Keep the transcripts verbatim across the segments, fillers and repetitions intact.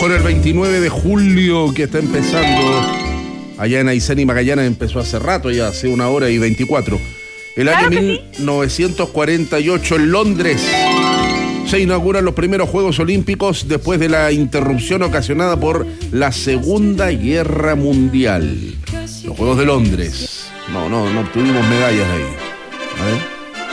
Con el veintinueve de julio que está empezando, allá en Aysén y Magallanes empezó hace rato, ya hace una hora y veinticuatro. El año Claro que mil novecientos cuarenta y ocho en Londres se inauguran los primeros Juegos Olímpicos después de la interrupción ocasionada por la Segunda Guerra Mundial. Los Juegos de Londres. No, no, no obtuvimos medallas ahí. A ver.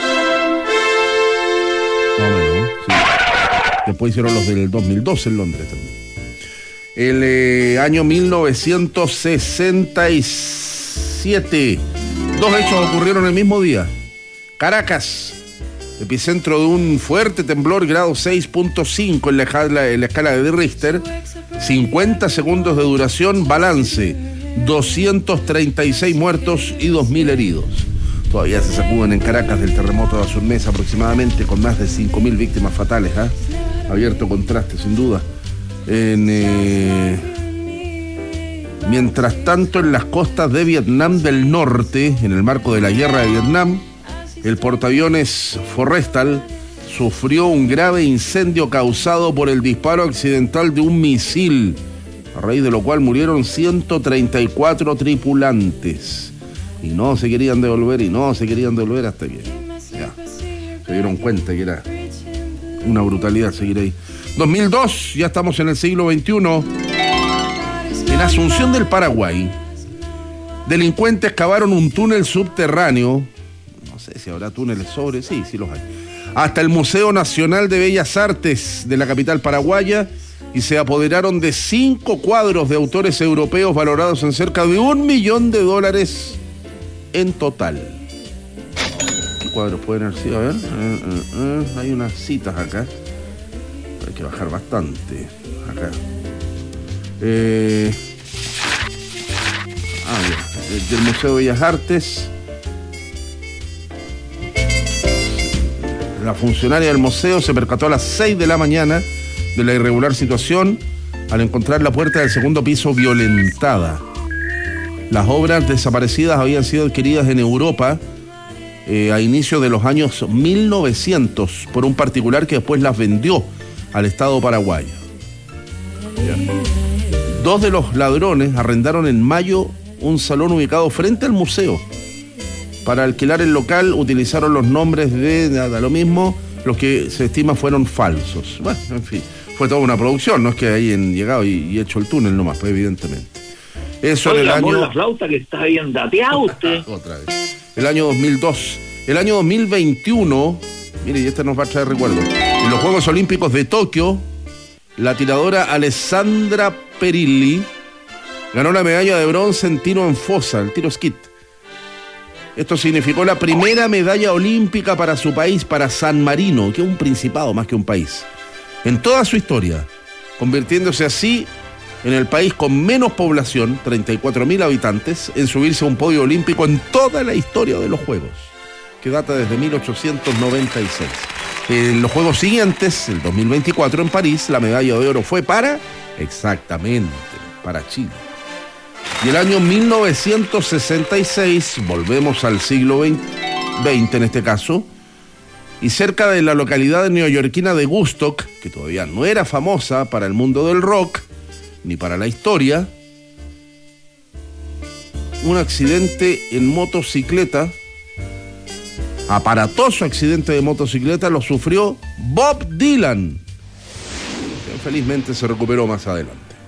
No, no, sí. Después hicieron los del dos mil doce en Londres también. El eh, año mil novecientos sesenta y siete. Dos hechos ocurrieron el mismo día. Caracas, epicentro de un fuerte temblor, grado seis punto cinco en la escala, en la escala de Richter. cincuenta segundos de duración, balance. doscientos treinta y seis muertos y dos mil heridos. Todavía se sacuden en Caracas del terremoto de hace un mes aproximadamente, con más de cinco mil víctimas fatales. ¿eh? Abierto contraste, sin duda. En, eh... Mientras tanto, en las costas de Vietnam del Norte, en el marco de la guerra de Vietnam, el portaaviones Forrestal sufrió un grave incendio causado por el disparo accidental de un misil, a raíz de lo cual murieron ciento treinta y cuatro tripulantes. Y no se querían devolver, y no se querían devolver hasta que ya se dieron cuenta que era una brutalidad seguir ahí. dos mil dos, ya estamos en el siglo veintiuno. En Asunción del Paraguay, delincuentes cavaron un túnel subterráneo, no sé si habrá túneles sobre, sí, sí los hay, hasta el Museo Nacional de Bellas Artes de la capital paraguaya, y se apoderaron de cinco cuadros de autores europeos valorados en cerca de un millón de dólares en total. ¿Qué cuadros pueden haber sido? A ver, uh, uh, uh, hay unas citas acá, hay que bajar bastante acá. Eh, ah, bien, del Museo de Bellas Artes. La funcionaria del museo se percató a las seis de la mañana de la irregular situación al encontrar la puerta del segundo piso violentada. Las obras desaparecidas habían sido adquiridas en Europa eh, a inicios de los años mil novecientos por un particular que después las vendió al Estado paraguayo. Ya. Dos de los ladrones arrendaron en mayo un salón ubicado frente al museo. Para alquilar el local utilizaron los nombres de nada, lo mismo, los que se estima fueron falsos. Bueno, en fin, fue toda una producción, no es que hayan llegado y, y hecho el túnel nomás, pues evidentemente. Eso en el año... la flauta que está bien dateado usted. Otra vez. El año dos mil dos. El año dos mil veintiuno, mire, y este nos va a traer recuerdo. En los Juegos Olímpicos de Tokio, la tiradora Alessandra Perilli ganó la medalla de bronce en tiro en fosa, el tiro skeet. Esto significó la primera medalla olímpica para su país, para San Marino, que es un principado más que un país, en toda su historia, convirtiéndose así en el país con menos población, treinta y cuatro mil habitantes, en subirse a un podio olímpico en toda la historia de los Juegos, que data desde mil ochocientos noventa y seis. En los Juegos siguientes, el dos mil veinticuatro en París, la medalla de oro fue para, exactamente, para Chile. Y el año mil novecientos sesenta y seis, volvemos al siglo veinte en este caso, y cerca de la localidad neoyorquina de Woodstock, que todavía no era famosa para el mundo del rock, ni para la historia, un accidente en motocicleta, aparatoso accidente de motocicleta, lo sufrió Bob Dylan, que felizmente se recuperó más adelante.